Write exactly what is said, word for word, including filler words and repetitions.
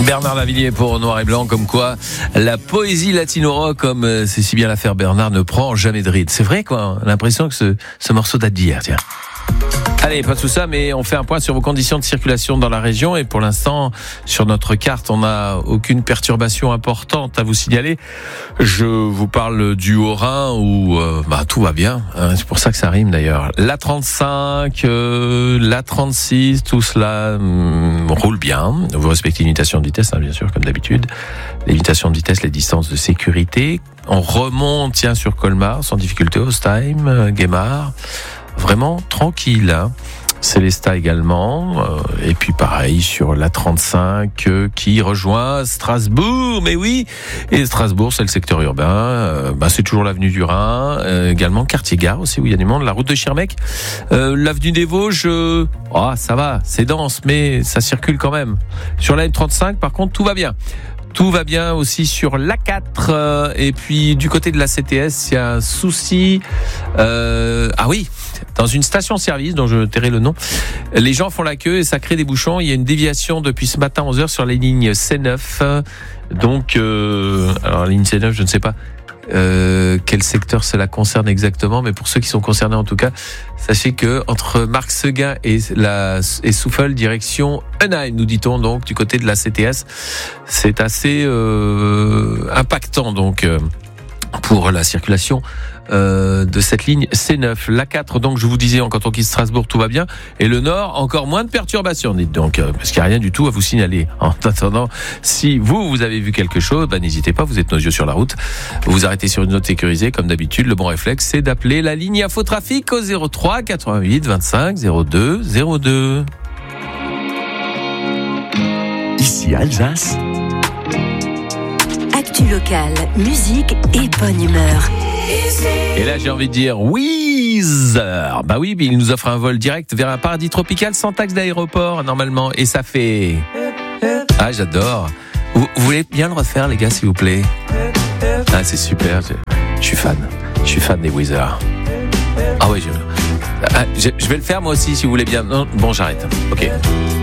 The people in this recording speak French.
Bernard Lavilliers pour Noir et Blanc, comme quoi la poésie latino-rock, comme c'est si bien l'affaire Bernard, ne prend jamais de ride. C'est vrai quoi, on a l'impression que ce, ce morceau date d'hier, tiens. Allez, pas tout ça, mais on fait un point sur vos conditions de circulation dans la région. Et pour l'instant, sur notre carte, on n'a aucune perturbation importante à vous signaler. Je vous parle du Haut-Rhin où euh, bah, tout va bien. Hein, c'est pour ça que ça rime d'ailleurs. La trente-cinq, euh, la trente-six, tout cela hum, roule bien. Vous respectez l'imitation de vitesse, hein, bien sûr, comme d'habitude. L'imitation de vitesse, les distances de sécurité. On remonte, tiens, sur Colmar, sans difficulté, Ostheim, euh, Guémard. Vraiment tranquille, hein. Célestat également, euh, et puis pareil sur la trente-cinq euh, qui rejoint Strasbourg, mais oui, et Strasbourg c'est le secteur urbain, euh, bah, c'est toujours l'avenue du Rhin, euh, également Quartier-Gare aussi où il y a du monde, la route de Schirmeck, euh, l'avenue des Vosges, euh, oh, ça va, c'est dense, mais ça circule quand même. Sur la M trente-cinq par contre tout va bien. Tout va bien aussi sur l'A quatre euh, et puis du côté de la C T S il y a un souci euh, ah oui, dans une station-service dont je tairai le nom, les gens font la queue et ça crée des bouchons. Il y a une déviation depuis ce matin onze heures sur la ligne C neuf, donc euh, alors la ligne C neuf je ne sais pas Euh, quel secteur cela concerne exactement, mais pour ceux qui sont concernés en tout cas, sachez que entre Marc-Seguin et la et Souffle direction Enheim, nous dit-on donc du côté de la C T S, c'est assez euh, impactant donc euh, pour la circulation euh, de cette ligne C neuf. L'A quatre, donc je vous disais, en canton qui Strasbourg, tout va bien. Et le Nord, encore moins de perturbations, dites donc, euh, parce qu'il n'y a rien du tout à vous signaler. En attendant, si vous, vous avez vu quelque chose, bah, n'hésitez pas, vous êtes nos yeux sur la route. Vous vous arrêtez sur une note sécurisée, comme d'habitude. Le bon réflexe, c'est d'appeler la ligne Infotrafic au zéro trois quatre-vingt-huit vingt-cinq zéro deux zéro deux. Ici Alsace. Actu locale, musique et bonne humeur. Et là, j'ai envie de dire Weezer. Bah oui, il nous offre un vol direct vers un paradis tropical sans taxe d'aéroport, normalement. Et ça fait... Ah, j'adore. Vous, vous voulez bien le refaire, les gars, s'il vous plaît? Ah, c'est super. Je, je suis fan. Je suis fan des Weezer. Ah oui, je... Ah, je, je vais le faire moi aussi, si vous voulez bien. Non, bon, j'arrête. Ok.